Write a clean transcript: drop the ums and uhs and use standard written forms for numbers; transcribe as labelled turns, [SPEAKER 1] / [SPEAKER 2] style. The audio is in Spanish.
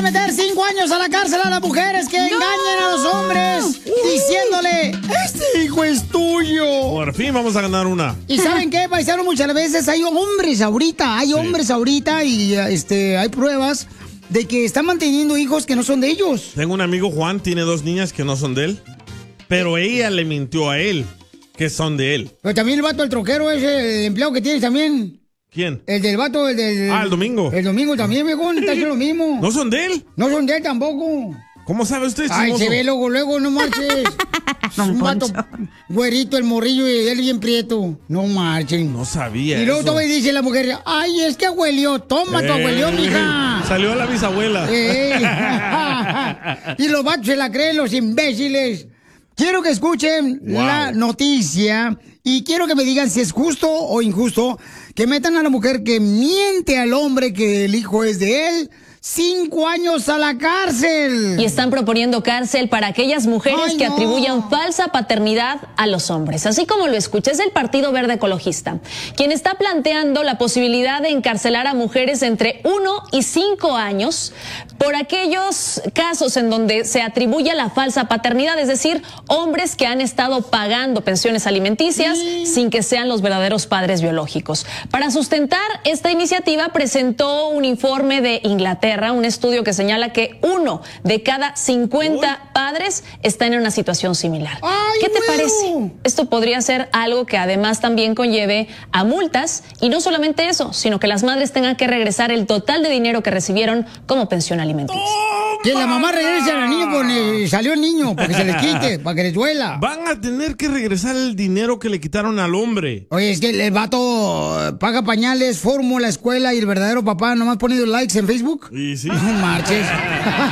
[SPEAKER 1] Meter 5 años a la cárcel a las mujeres que engañen a los hombres diciéndole, este hijo es tuyo.
[SPEAKER 2] Por fin vamos a ganar una.
[SPEAKER 1] ¿Y saben qué, paisano? Muchas veces hay hombres ahorita, y hay pruebas de que están manteniendo hijos que no son de ellos.
[SPEAKER 2] Tengo un amigo, Juan, tiene 2 niñas que no son de él, pero ella le mintió a él que son de él.
[SPEAKER 1] Pero también el vato, el troquero, ese el empleado que tienes también.
[SPEAKER 2] ¿Quién?
[SPEAKER 1] El del vato,
[SPEAKER 2] el Domingo.
[SPEAKER 1] El Domingo también, viejón, está haciendo lo mismo.
[SPEAKER 2] ¿No son de él?
[SPEAKER 1] No son de él tampoco.
[SPEAKER 2] ¿Cómo sabe usted,
[SPEAKER 1] Ay,
[SPEAKER 2] chismoso?
[SPEAKER 1] se ve luego, no marches. Un vato güerito, el morrillo, y él bien prieto. No marchen.
[SPEAKER 2] No sabía
[SPEAKER 1] Y luego
[SPEAKER 2] eso.
[SPEAKER 1] todavía dice la mujer, ay, es que abuelió. Toma tu abuelió, mija.
[SPEAKER 2] Salió la bisabuela.
[SPEAKER 1] Y los vatos se la creen, los imbéciles. Quiero que escuchen la noticia y quiero que me digan si es justo o injusto que metan a la mujer que miente al hombre que el hijo es de él 5 años a la cárcel.
[SPEAKER 3] Y están proponiendo cárcel para aquellas mujeres que atribuyan falsa paternidad a los hombres. Así como lo escuché, es el Partido Verde Ecologista, quien está planteando la posibilidad de encarcelar a mujeres entre 1 y 5 años por aquellos casos en donde se atribuye la falsa paternidad, es decir, hombres que han estado pagando pensiones alimenticias sin que sean los verdaderos padres biológicos. Para sustentar esta iniciativa presentó un informe de Inglaterra, un estudio que señala que 1 de cada 50 padres está en una situación similar. ¿Qué te parece? Esto podría ser algo que además también conlleve a multas, y no solamente eso, sino que las madres tengan que regresar el total de dinero que recibieron como pensión alimenticia.
[SPEAKER 1] Que la mamá regrese a la niña porque salió el niño, para que se le quite, para que les duela.
[SPEAKER 2] Van a tener que regresar el dinero que le quitaron al hombre.
[SPEAKER 1] Oye, es que el vato paga pañales, fórmula, escuela, y el verdadero papá nomás poniendo likes en Facebook.
[SPEAKER 2] Y sí.
[SPEAKER 1] No marches.